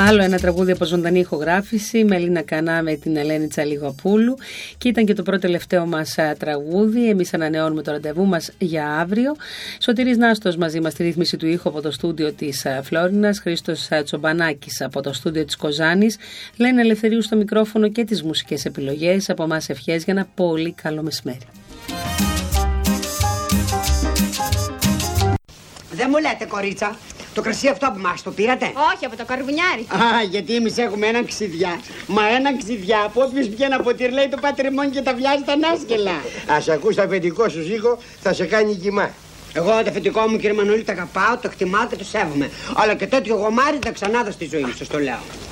Άλλο ένα τραγούδι από ζωντανή ηχογράφηση με Ελίνα Κανά με την Ελένη Τσαλιγοπούλου, και ήταν και το πρώτο τελευταίο μας τραγούδι. Εμείς ανανεώνουμε το ραντεβού μας για αύριο. Σωτήρης Νάστος μαζί μας στη ρύθμιση του ήχου από το στούντιο της Φλόρινας, Χρήστος Τσομπανάκης από το στούντιο της Κοζάνης, Λένα Ελευθερίου στο μικρόφωνο και τις μουσικές επιλογές. Από εμάς ευχές για ένα πολύ καλό μεσημέρι. Δεν μου λέτε, κορίτσα, το κρασί αυτό που μας το πήρατε? Όχι, από το καρβουνιάρι. Α, γιατί εμείς έχουμε έναν ξιδιά. Μα έναν ξιδιά που όποιος βγαίνει από τυρ το πατριμόνι και τα βιάζει τα νάσκελα. Ας ακούς το αφεντικό σου Ζήκο, θα σε κάνει κοιμά. Εγώ το αφεντικό μου, κύριε Μανούλη, το αγαπάω, το εκτιμάω και το σέβομαι. Αλλά και τέτοιο γομάρι δεν ξανάδω στη ζωή μου, σας το λέω.